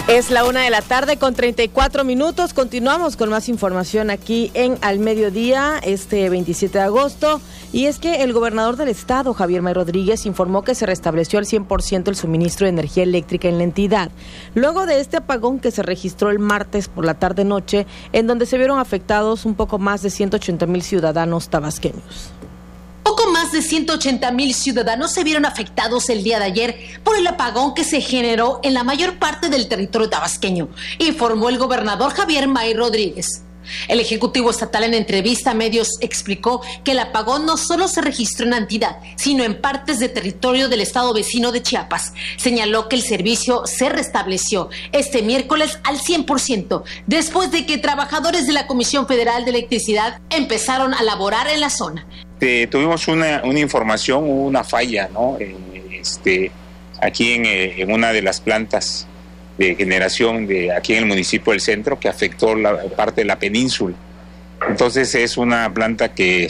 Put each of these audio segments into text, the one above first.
Es la 1:34 p.m. Continuamos con más información aquí en Al Mediodía, este 27 de agosto. Y es que el gobernador del estado, Javier May Rodríguez, informó que se restableció al 100% el suministro de energía eléctrica en la entidad, luego de este apagón que se registró el martes por la tarde-noche, en donde se vieron afectados un poco más de 180,000 ciudadanos tabasqueños. Poco más de 180,000 ciudadanos se vieron afectados el día de ayer por el apagón que se generó en la mayor parte del territorio tabasqueño, informó el gobernador Javier May Rodríguez. El Ejecutivo Estatal en entrevista a medios explicó que el apagón no solo se registró en la entidad, sino en partes de territorio del estado vecino de Chiapas. Señaló que el servicio se restableció este miércoles al 100%, después de que trabajadores de la Comisión Federal de Electricidad empezaron a laborar en la zona. Tuvimos una información, una falla, ¿no? Aquí en una de las plantas de generación aquí en el municipio del centro, que afectó la parte de la península. Entonces es una planta que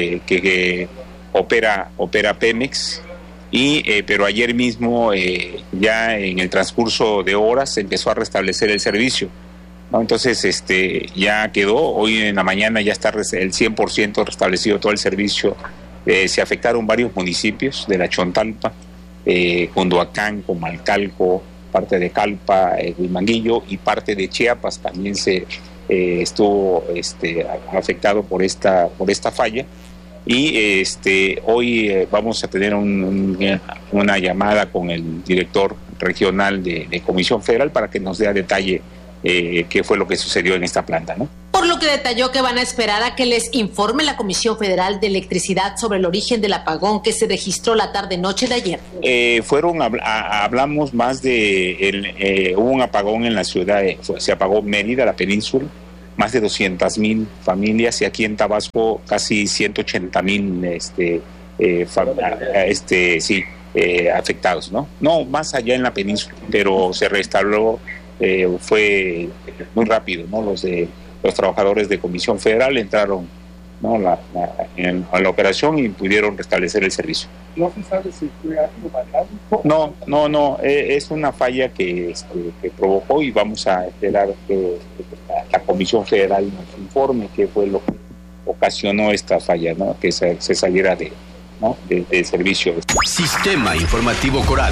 opera Pemex, pero ayer mismo ya en el transcurso de horas se empezó a restablecer el servicio, ¿no? Entonces ya quedó, hoy en la mañana ya está el 100% restablecido todo el servicio. Se afectaron varios municipios de la Chontalpa, Cunduacán, Comalcalco, parte de Calpa, Huimanguillo, y parte de Chiapas también se estuvo afectado por esta falla. Y hoy vamos a tener una llamada con el director regional de Comisión Federal para que nos dé a detalle qué fue lo que sucedió en esta planta, ¿no? Por lo que detalló que van a esperar a que les informe la Comisión Federal de Electricidad sobre el origen del apagón que se registró la tarde-noche de ayer. Hablamos más hubo un apagón en la ciudad, se apagó Mérida, la península, más de 200,000 familias, y aquí en Tabasco casi 180,000 afectados, ¿no? No, más allá en la península, pero se restabló, fue muy rápido, ¿no? Los trabajadores de Comisión Federal entraron, ¿no? a la operación y pudieron restablecer el servicio. ¿No se sabe si fue algo mecánico? No, es una falla que provocó, y vamos a esperar que la Comisión Federal nos informe qué fue lo que ocasionó esta falla, ¿no? Que se saliera de servicio. Sistema Informativo Coral.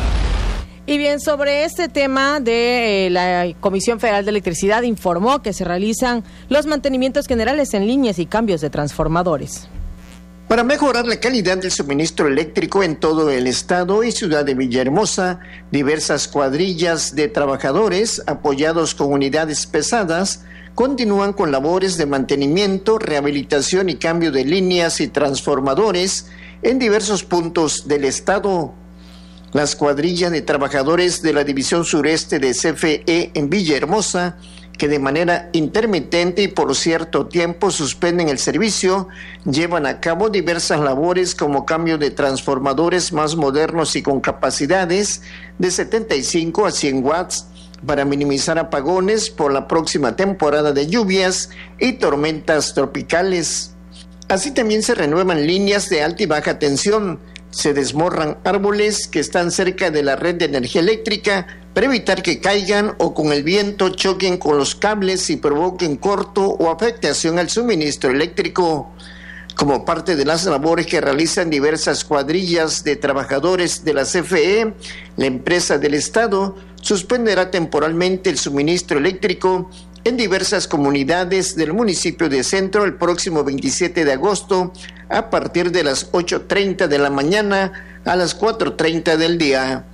Y bien, sobre este tema de la Comisión Federal de Electricidad informó que se realizan los mantenimientos generales en líneas y cambios de transformadores. Para mejorar la calidad del suministro eléctrico en todo el estado y ciudad de Villahermosa, diversas cuadrillas de trabajadores apoyados con unidades pesadas continúan con labores de mantenimiento, rehabilitación y cambio de líneas y transformadores en diversos puntos del estado. Las cuadrillas de trabajadores de la División Sureste de CFE en Villahermosa, que de manera intermitente y por cierto tiempo suspenden el servicio, llevan a cabo diversas labores como cambio de transformadores más modernos y con capacidades de 75 a 100 watts para minimizar apagones por la próxima temporada de lluvias y tormentas tropicales. Así también se renuevan líneas de alta y baja tensión, se desmorran árboles que están cerca de la red de energía eléctrica para evitar que caigan o con el viento choquen con los cables y provoquen corto o afectación al suministro eléctrico. Como parte de las labores que realizan diversas cuadrillas de trabajadores de la CFE, la empresa del Estado suspenderá temporalmente el suministro eléctrico en diversas comunidades del municipio de Centro el próximo 27 de agosto a partir de las 8:30 de la mañana a las 4:30 del día.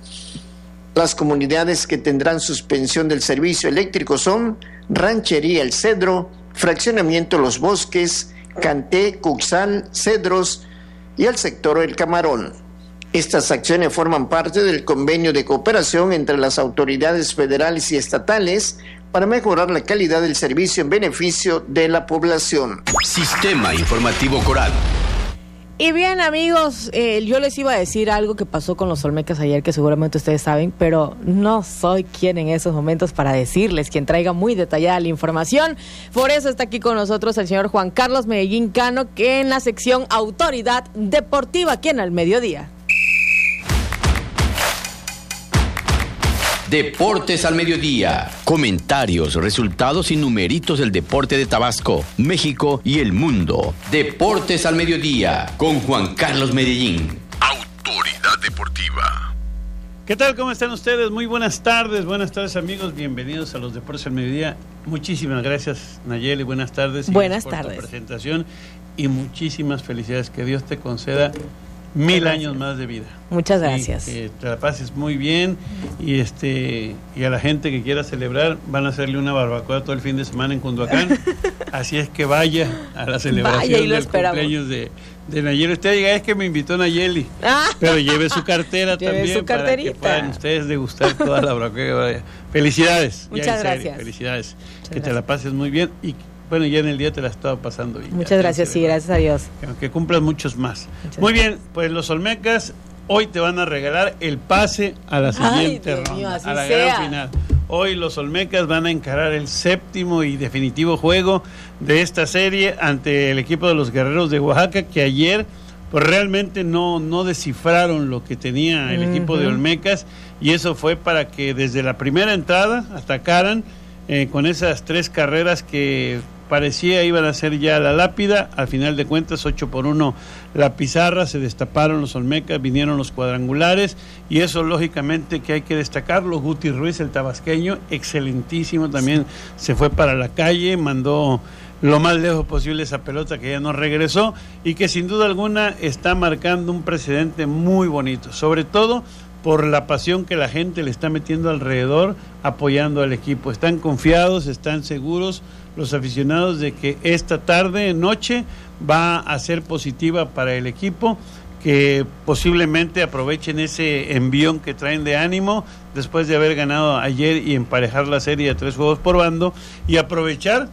Las comunidades que tendrán suspensión del servicio eléctrico son Ranchería El Cedro, Fraccionamiento Los Bosques, Canté, Cuxal, Cedros y el sector El Camarón. Estas acciones forman parte del convenio de cooperación entre las autoridades federales y estatales para mejorar la calidad del servicio en beneficio de la población. Sistema Informativo Coral. Y bien, amigos, yo les iba a decir algo que pasó con los Olmecas ayer, que seguramente ustedes saben, pero no soy quien en esos momentos para decirles, quien traiga muy detallada la información. Por eso está aquí con nosotros el señor Juan Carlos Medellín Cano, que en la sección Autoridad Deportiva, aquí en Al Mediodía. Deportes al Mediodía. Comentarios, resultados y numeritos del deporte de Tabasco, México y el mundo. Deportes al Mediodía con Juan Carlos Medellín. Autoridad Deportiva. ¿Qué tal? ¿Cómo están ustedes? Muy buenas tardes amigos, bienvenidos a los Deportes al Mediodía. Muchísimas gracias, Nayeli, buenas tardes. Buenas por tardes. Tu presentación y muchísimas felicidades, que Dios te conceda 1000 años más de vida. Muchas gracias. Que te la pases muy bien y a la gente que quiera celebrar van a hacerle una barbacoa todo el fin de semana en Cunduacán. Así es que vaya a la celebración del cumpleaños de Nayeli. Usted diga, es que me invitó Nayeli, pero lleve su cartera también para que puedan ustedes degustar toda la barbacoa. Felicidades. Muchas gracias. Felicidades. Que te la pases muy bien y bueno, ya en el día te la estaba pasando bien. Muchas gracias, sí, gracias a Dios. Que cumplas muchos más. Muy bien, pues los Olmecas hoy te van a regalar el pase a la siguiente ronda, a la gran final. Hoy los Olmecas van a encarar el séptimo y definitivo juego de esta serie ante el equipo de los Guerreros de Oaxaca, que ayer pues realmente no descifraron lo que tenía el equipo de Olmecas, y eso fue para que desde la primera entrada atacaran con esas 3 carreras que parecía iban a ser ya la lápida. Al final de cuentas 8-1 la pizarra, se destaparon los Olmecas, vinieron los cuadrangulares y eso lógicamente que hay que destacarlo. Guti Ruiz, el tabasqueño, excelentísimo, también se fue para la calle, mandó lo más lejos posible esa pelota que ya no regresó y que sin duda alguna está marcando un precedente muy bonito, sobre todo por la pasión que la gente le está metiendo alrededor, apoyando al equipo. Están confiados, están seguros los aficionados de que esta tarde, noche, va a ser positiva para el equipo, que posiblemente aprovechen ese envión que traen de ánimo después de haber ganado ayer y emparejar la serie de 3 juegos por bando, y aprovechar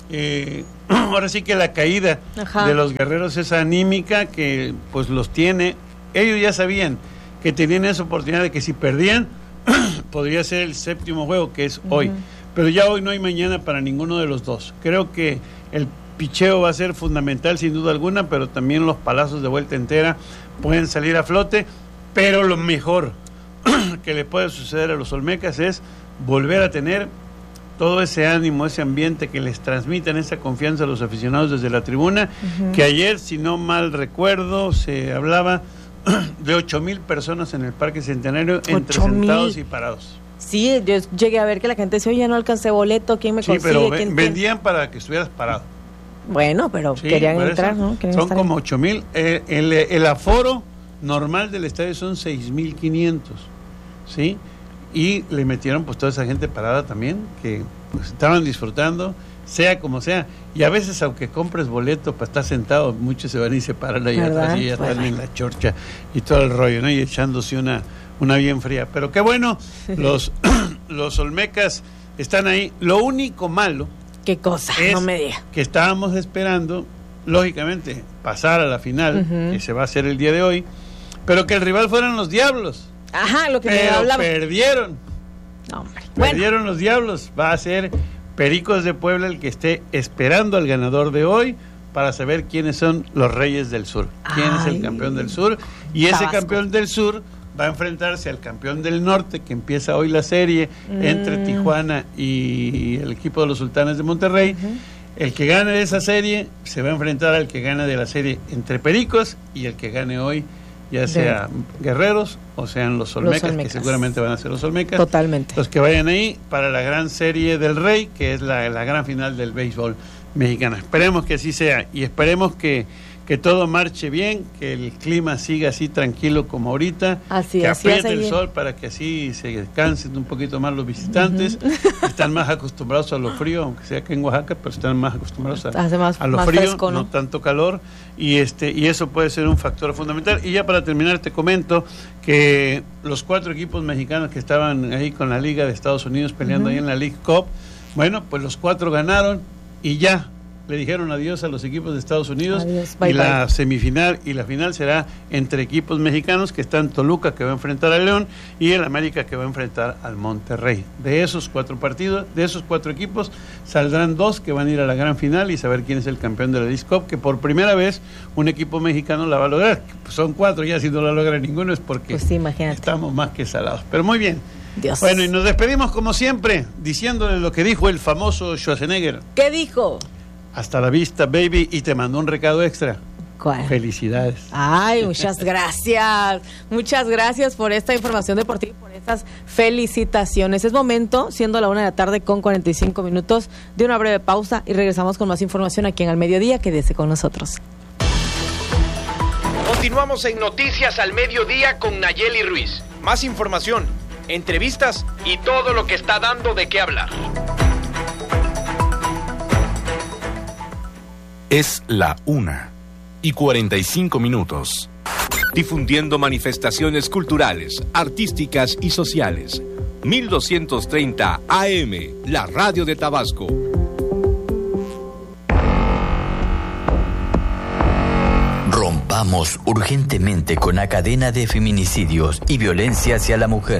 ahora sí que la caída de los Guerreros, esa anímica que pues los tiene. Ellos ya sabían que tenían esa oportunidad de que si perdían podría ser el séptimo juego, que es hoy, pero ya hoy no hay mañana para ninguno de los dos. Creo que el picheo va a ser fundamental sin duda alguna, pero también los palazos de vuelta entera pueden salir a flote, pero lo mejor que le puede suceder a los Olmecas es volver a tener todo ese ánimo, ese ambiente que les transmitan esa confianza a los aficionados desde la tribuna, que ayer, si no mal recuerdo, se hablaba de 8,000 personas en el Parque Centenario, entre sentados y parados. Sí, yo llegué a ver que la gente decía, oye, no alcancé boleto, ¿quién me consigue? Sí, pero vendían para que estuvieras parado. Bueno, pero querían entrar, ¿no? Son como 8,000. El aforo normal del estadio son 6,500, ¿sí? Y le metieron pues toda esa gente parada también, que pues estaban disfrutando, sea como sea. Y a veces, aunque compres boleto para estar sentado, muchos se van y se paran ahí atrás y ya están en la chorcha y todo el rollo, ¿no? Y echándose una bien fría. Pero qué bueno, los Olmecas están ahí. Lo único malo, ¿qué cosa? No me diga. Que estábamos esperando, lógicamente, pasar a la final, que se va a hacer el día de hoy, pero que el rival fueran los Diablos. Ajá, lo que me hablaba. Perdieron. No, hombre. Perdieron los Diablos. Va a ser Pericos de Puebla el que esté esperando al ganador de hoy para saber quiénes son los Reyes del Sur. ¿Quién es el campeón del sur? Y ese campeón del sur va a enfrentarse al campeón del norte, que empieza hoy la serie entre Tijuana y el equipo de los Sultanes de Monterrey. El que gane de esa serie se va a enfrentar al que gane de la serie entre Pericos, y el que gane hoy, ya sea Guerreros o sean los Olmecas, que seguramente van a ser los Olmecas. Totalmente. Los que vayan ahí para la gran serie del Rey, que es la gran final del béisbol mexicano. Esperemos que así sea y esperemos que todo marche bien, que el clima siga así tranquilo como ahorita, que apriete el sol para que así se cansen un poquito más los visitantes. Están más acostumbrados a lo frío, aunque sea que en Oaxaca, pero están más acostumbrados a lo frío, fresco, ¿no? Tanto calor, y eso puede ser un factor fundamental. Y ya para terminar te comento que los 4 equipos mexicanos que estaban ahí con la Liga de Estados Unidos peleando ahí en la League Cup, bueno, pues los 4 ganaron y ya le dijeron adiós a los equipos de Estados Unidos. Adiós, bye, la semifinal y la final será entre equipos mexicanos, que están Toluca, que va a enfrentar al León, y el América, que va a enfrentar al Monterrey. De esos 4 partidos, de esos 4 equipos, saldrán 2 que van a ir a la gran final y saber quién es el campeón de la League Cup, que por primera vez un equipo mexicano la va a lograr. Pues son 4, ya si no la logra ninguno es porque pues sí, estamos más que salados. Pero muy bien. Dios. Bueno, y nos despedimos como siempre, diciéndole lo que dijo el famoso Schwarzenegger. ¿Qué dijo? Hasta la vista, baby, y te mandó un recado extra. ¿Cuál? Felicidades. Ay, muchas gracias. Muchas gracias por esta información deportiva y por estas felicitaciones. Es momento, siendo la 1:00 p.m. 45 minutos, de una breve pausa y regresamos con más información aquí en Al Mediodía. Quédese con nosotros. Continuamos en Noticias al Mediodía con Nayeli Ruiz. Más información, entrevistas y todo lo que está dando de qué hablar. Es la 1:45. Difundiendo manifestaciones culturales, artísticas y sociales. 1230 AM, la radio de Tabasco. Rompamos urgentemente con la cadena de feminicidios y violencia hacia la mujer.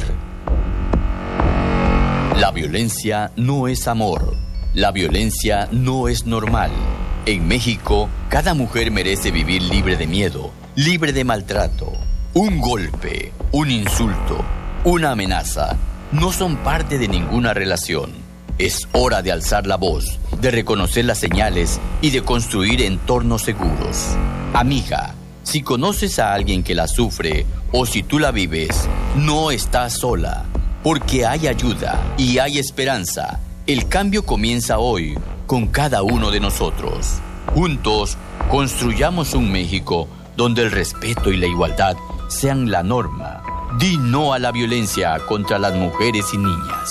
La violencia no es amor. La violencia no es normal. En México, cada mujer merece vivir libre de miedo, libre de maltrato. Un golpe, un insulto, una amenaza no son parte de ninguna relación. Es hora de alzar la voz, de reconocer las señales y de construir entornos seguros. Amiga, si conoces a alguien que la sufre o si tú la vives, no estás sola, porque hay ayuda y hay esperanza. El cambio comienza hoy con cada uno de nosotros. Juntos, construyamos un México donde el respeto y la igualdad sean la norma. Di no a la violencia contra las mujeres y niñas.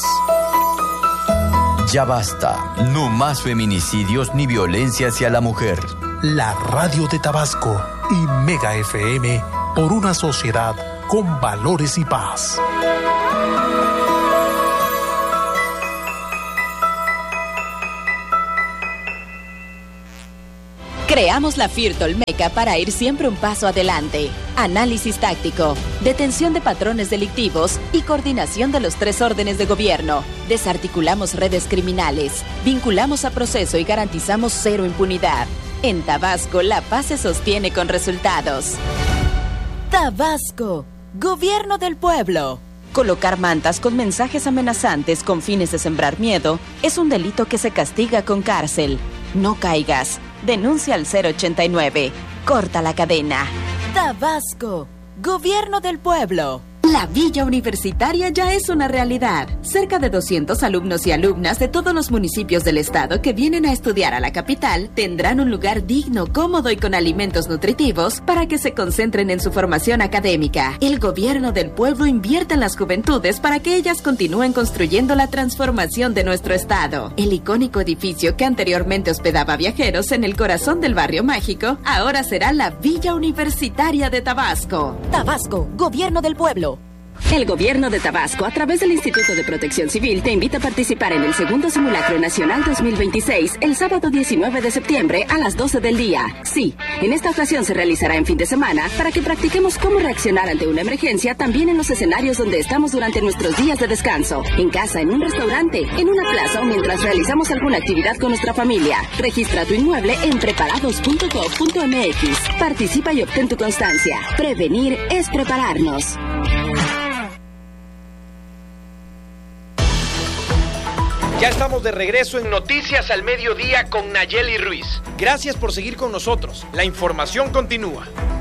Ya basta, no más feminicidios ni violencia hacia la mujer. La radio de Tabasco y Mega FM por una sociedad con valores y paz. Creamos la FIRT Olmeca para ir siempre un paso adelante. Análisis táctico, detención de patrones delictivos y coordinación de los 3 órdenes de gobierno. Desarticulamos redes criminales, vinculamos a proceso y garantizamos 0 impunidad. En Tabasco, la paz se sostiene con resultados. Tabasco, Gobierno del Pueblo. Colocar mantas con mensajes amenazantes con fines de sembrar miedo es un delito que se castiga con cárcel. No caigas. Denuncia al 089. Corta la cadena. Tabasco, Gobierno del Pueblo. La Villa Universitaria ya es una realidad. Cerca de 200 alumnos y alumnas de todos los municipios del estado que vienen a estudiar a la capital tendrán un lugar digno, cómodo y con alimentos nutritivos para que se concentren en su formación académica. El Gobierno del Pueblo invierte en las juventudes para que ellas continúen construyendo la transformación de nuestro estado. El icónico edificio que anteriormente hospedaba viajeros en el corazón del Barrio Mágico ahora será la Villa Universitaria de Tabasco. Tabasco, Gobierno del Pueblo. El Gobierno de Tabasco, a través del Instituto de Protección Civil, te invita a participar en el segundo Simulacro Nacional 2026, el sábado 19 de septiembre a las 12 del día. Sí, en esta ocasión se realizará en fin de semana para que practiquemos cómo reaccionar ante una emergencia también en los escenarios donde estamos durante nuestros días de descanso. En casa, en un restaurante, en una plaza o mientras realizamos alguna actividad con nuestra familia. Registra tu inmueble en preparados.gov.mx. Participa y obtén tu constancia. Prevenir es prepararnos. Ya estamos de regreso en Noticias al Mediodía con Nayeli Ruiz. Gracias por seguir con nosotros. La información continúa.